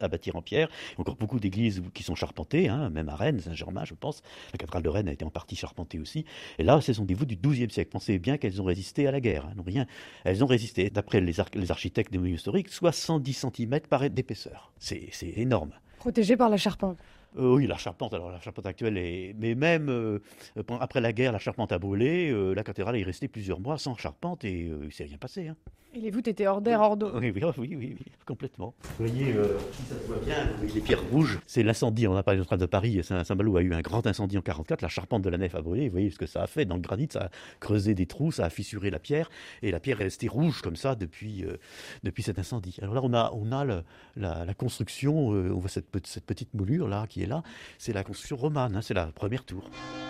à bâtir en pierre. Il y a encore beaucoup d'églises qui sont charpentées, même à Rennes, Saint-Germain, je pense. La cathédrale de Rennes a été en partie charpentée aussi. Et là, ce sont des voûtes du XIIe siècle. Pensez bien qu'elles ont résisté à la guerre. Elles ont résisté, d'après les architectes des monuments historiques, 70 cm d'épaisseur. C'est énorme. Protégées par la charpente. Oui, la charpente actuelle est... Mais même après la guerre, la charpente a brûlé, la cathédrale est restée plusieurs mois sans charpente et il ne s'est rien passé. Et les voûtes étaient hors d'air, hors d'eau. Oui, complètement. Vous voyez, si ça se voit bien, vous voyez les pierres rouges. C'est l'incendie, on a parlé de Paris, Saint-Malo a eu un grand incendie en 1944, la charpente de la nef a brûlé, vous voyez ce que ça a fait dans le granit, ça a creusé des trous, ça a fissuré la pierre, et la pierre est restée rouge comme ça depuis cet incendie. Alors là, on a la construction, on voit cette petite moulure là qui est là, c'est la construction romane, c'est la première tour.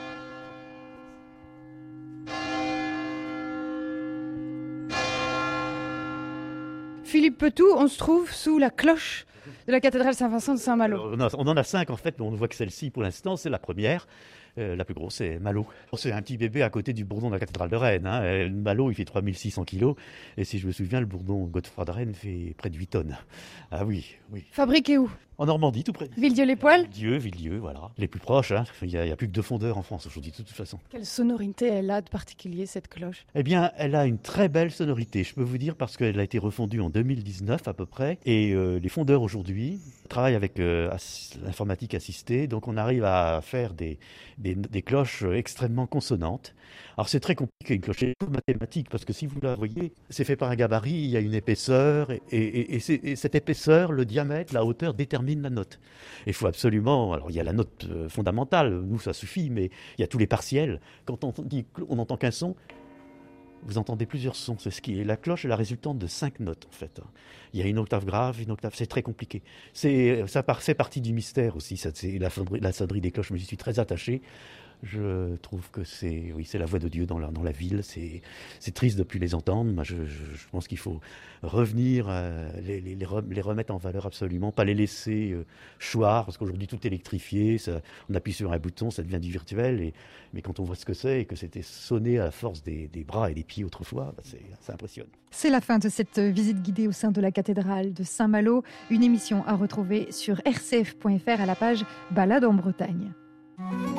Philippe Petou, on se trouve sous la cloche de la cathédrale Saint-Vincent de Saint-Malo. On en a 5 en fait, mais on ne voit que celle-ci pour l'instant, c'est la première. La plus grosse, c'est Malo. C'est un petit bébé à côté du bourdon de la cathédrale de Rennes. Malo, il fait 3600 kilos. Et si je me souviens, le bourdon Godefroy de Rennes fait près de 8 tonnes. Ah oui. Fabriqué où ? En Normandie, tout près. Villedieu-les-Poêles ? Villedieu, voilà. Les plus proches, il y a plus que 2 fondeurs en France aujourd'hui, de toute façon. Quelle sonorité elle a de particulier, cette cloche ? Eh bien, elle a une très belle sonorité, je peux vous dire, parce qu'elle a été refondue en 2019 à peu près. Et les fondeurs aujourd'hui travaillent avec l'informatique assistée. Donc on arrive à faire des cloches extrêmement consonantes. Alors c'est très compliqué, une cloche mathématique, parce que si vous la voyez, c'est fait par un gabarit, il y a une épaisseur, et cette épaisseur, le diamètre, la hauteur détermine la note. Il faut absolument, alors il y a la note fondamentale, nous ça suffit, mais il y a tous les partiels. Quand on dit on n'entend qu'un son, vous entendez plusieurs sons. C'est ce qui est la cloche est la résultante de 5 notes en fait. Il y a une octave grave, une octave, c'est très compliqué. C'est partie du mystère aussi. C'est la sonnerie des cloches, mais j'y suis très attaché. Je trouve que c'est la voix de Dieu dans la ville. C'est triste de plus les entendre. Moi, je pense qu'il faut revenir, les remettre en valeur absolument, pas les laisser choir, parce qu'aujourd'hui tout est électrifié. On appuie sur un bouton, ça devient du virtuel. Mais quand on voit ce que c'est et que c'était sonné à la force des bras et des pieds autrefois, ça impressionne. C'est la fin de cette visite guidée au sein de la cathédrale de Saint-Malo. Une émission à retrouver sur rcf.fr à la page Balade en Bretagne.